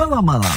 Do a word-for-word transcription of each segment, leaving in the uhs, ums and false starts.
malam-malam.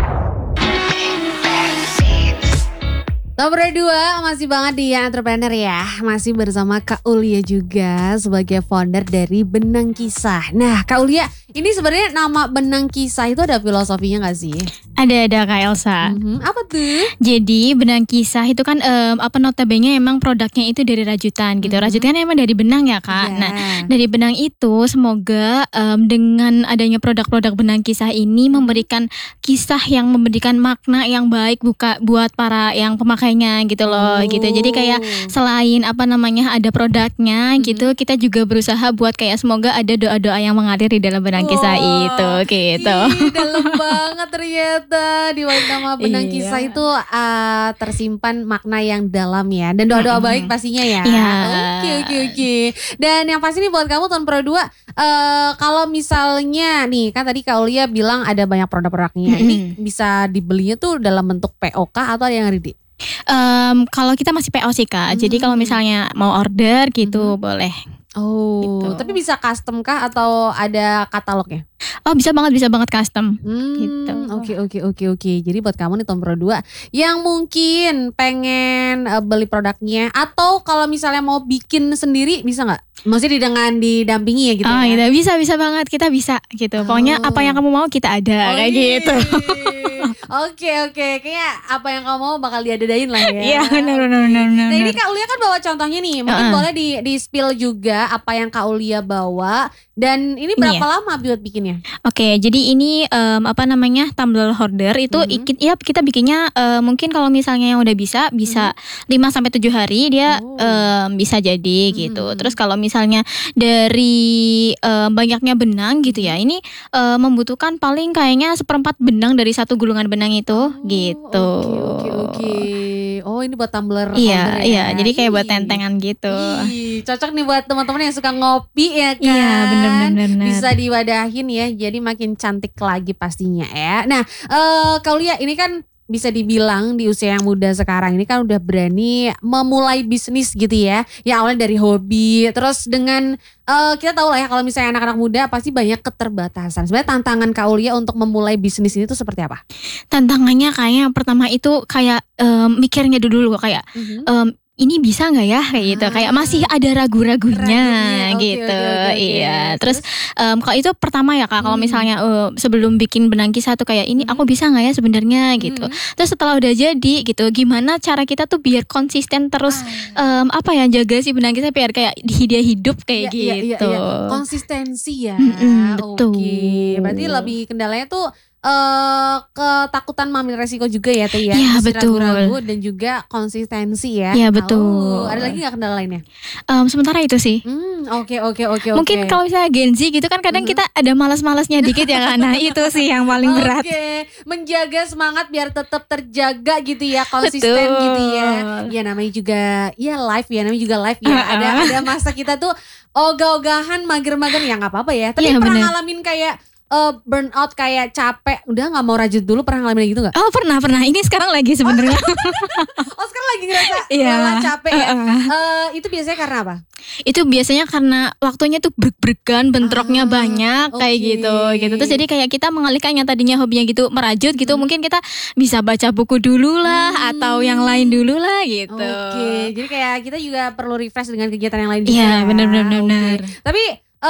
Nomor dua masih banget di Entrepreneur ya. Masih bersama Kak Ulia juga sebagai founder dari Benang Kisah. Nah Kak Ulia, ini sebenarnya nama Benang Kisah itu ada filosofinya gak sih? Ada-ada Kak Elsa. Mm-hmm. Apa tuh? Jadi Benang Kisah itu kan um, apa notabene emang produknya itu dari rajutan gitu. Mm-hmm. Rajutan emang dari benang ya Kak. Yeah. Nah dari benang itu semoga um, dengan adanya produk-produk Benang Kisah ini mm-hmm. memberikan kisah yang memberikan makna yang baik buka buat para yang pemakainya gitu loh. Oh. Gitu. Jadi kayak selain apa namanya ada produknya mm-hmm. gitu, kita juga berusaha buat kayak semoga ada doa-doa yang mengalir di dalam Benang Kisah wow. itu gitu. Ih, dalam banget ternyata di balik nama Benang iya. Kisah itu uh, tersimpan makna yang dalam ya, dan doa-doa mm-hmm. baik pastinya ya. Iya. Oke oke oke. Dan yang pasti nih buat kamu tahun Pro dua, uh, kalau misalnya nih kan tadi Kak Ulia bilang ada banyak produk-produknya. Mm-hmm. Ini bisa dibelinya tuh dalam bentuk P O K atau ada yang ready? Um, kalau kita masih P O sih Kak. Mm-hmm. Jadi kalau misalnya mau order gitu mm-hmm. boleh. Oh, gitu. Tapi bisa custom kah atau ada katalognya? Oh bisa banget, bisa banget custom hmm, gitu. Oke oke oke oke. Jadi buat kamu nih Tom Pro dua yang mungkin pengen uh, beli produknya, atau kalau misalnya mau bikin sendiri bisa gak? Maksudnya dengan didampingi ya gitu. Oh ya? Gitu, bisa bisa banget, kita bisa gitu. Oh. Pokoknya apa yang kamu mau kita ada, oh, kayak iya. gitu. Oke oke, kayaknya apa yang kamu mau bakal diadadain lah ya. Iya benar benar benar. Nah ini Kak Ulia kan bawa contohnya nih, mungkin uh-uh. boleh di di spill juga apa yang Kak Ulia bawa, dan ini berapa ini ya? lama buat bikinnya? Oke, jadi ini um, apa namanya tumbler holder itu mm-hmm. ikit, ya kita bikinnya uh, mungkin kalau misalnya yang udah bisa bisa mm-hmm. lima sampai tujuh hari dia oh. um, bisa jadi gitu. Mm-hmm. Terus kalau misalnya dari um, banyaknya benang gitu ya, ini um, membutuhkan paling kayaknya seperempat benang dari satu gulungan benang itu oh, gitu. Oke oke oke. Oh ini buat tumbler iya, holder ya. Iya, jadi kayak buat tentengan gitu. Ih, cocok nih buat teman-teman yang suka ngopi ya kan. Iya benar-benar. Bisa diwadahin ya, jadi makin cantik lagi pastinya ya. Nah uh, Kak Ulia ini kan bisa dibilang di usia yang muda sekarang ini kan udah berani memulai bisnis gitu ya. Ya awalnya dari hobi, terus dengan uh, kita tahu lah ya kalau misalnya anak-anak muda pasti banyak keterbatasan. Sebenarnya tantangan Kak Ulia untuk memulai bisnis ini tuh seperti apa? Tantangannya kayaknya yang pertama itu kayak um, mikirnya dulu kayak mm-hmm. um, ini bisa nggak ya kayak gitu, kayak masih ada ragu-ragunya okay, gitu, okay, okay, iya. Okay. Terus um, kalau itu pertama ya Kak, kalau hmm. misalnya uh, sebelum bikin Benang Kisah tuh kayak ini hmm. aku bisa nggak ya sebenarnya gitu. Hmm. Terus setelah udah jadi gitu, gimana cara kita tuh biar konsisten terus ah. um, apa ya jaga si Benang Kisah biar kayak dia hidup kayak ya, gitu. Iya, iya, iya. Konsistensi ya. Mm-mm, betul. Oke, berarti lebih kendalanya tuh Uh, ketakutan mengambil resiko juga ya tuh ya, ya betul. Ragu-ragu dan juga konsistensi ya. Iya betul. Oh, ada lagi nggak kendala lainnya? Um, sementara itu sih. Oke oke oke. Mungkin kalau misalnya Gen Z gitu kan kadang mm-hmm. kita ada malas-malasnya dikit ya kan. Nah itu sih yang paling berat. Oke, okay. Menjaga semangat biar tetap terjaga gitu ya, konsisten betul. Gitu ya. Ya namanya juga ya live ya, namanya juga live ya. Uh-uh. Ada ada masa kita tuh ogah-ogahan, mager-mager ya nggak apa-apa ya. Tapi ya, pernah bener. ngalamin kayak Uh, burnout kayak capek, udah nggak mau rajut dulu, pernah ngalamin gitu nggak? Oh pernah pernah. Ini sekarang lagi sebenarnya. Oh sekarang lagi ngerasa yeah. lelah capek ya. Uh-uh. Uh, itu biasanya karena apa? Itu biasanya karena waktunya tuh brek-brekan, bentroknya ah, banyak okay. kayak gitu gitu. Terus jadi kayak kita mengalihkan yang tadinya hobinya gitu merajut gitu, hmm. mungkin kita bisa baca buku dulu lah hmm. atau yang lain dulu lah gitu. Oke, okay. Jadi kayak kita juga perlu refresh dengan kegiatan yang lain juga. Iya yeah, benar-benar. Okay. Tapi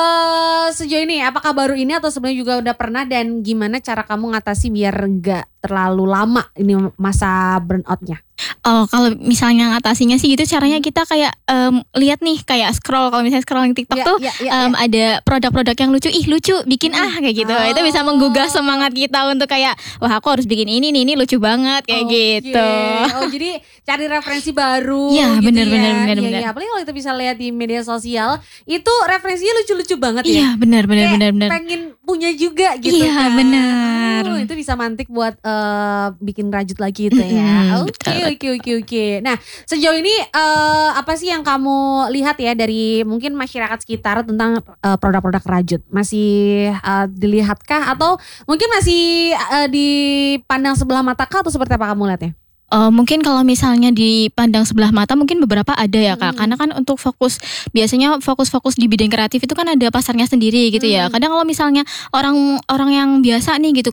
Uh, sejauh ini apakah baru ini atau sebelumnya juga udah pernah, dan gimana cara kamu ngatasi biar enggak terlalu lama ini masa burnoutnya? Oh kalau misalnya ngatasinya sih gitu caranya kita kayak um, lihat nih kayak scroll, kalau misalnya scrolling TikTok ya, tuh ya, ya, um, ya. ada produk-produk yang lucu, ih lucu bikin hmm. ah kayak gitu. Oh. Itu bisa menggugah semangat kita untuk kayak wah aku harus bikin ini nih, ini lucu banget kayak okay. gitu. Oh jadi cari referensi baru. Ya gitu benar ya. benar benar ya, benar. Ya, apalagi kalau kita bisa lihat di media sosial itu referensinya lucu-lucu banget ya. Iya benar benar benar benar. Pengen punya juga gitu iya, kan. Iya benar. Oh, itu bisa mantik buat uh, bikin rajut lagi gitu ya. Oke oke oke oke. Nah sejauh ini uh, apa sih yang kamu lihat ya dari mungkin masyarakat sekitar tentang uh, produk-produk rajut? Masih uh, dilihatkah atau mungkin masih uh, dipandang sebelah mata kah, atau seperti apa kamu lihatnya? Uh, mungkin kalau misalnya dipandang sebelah mata mungkin beberapa ada ya Kak. Hmm. Karena kan untuk fokus, biasanya fokus-fokus di bidang kreatif itu kan ada pasarnya sendiri gitu hmm. ya. Kadang kalau misalnya orang orang yang biasa nih gitu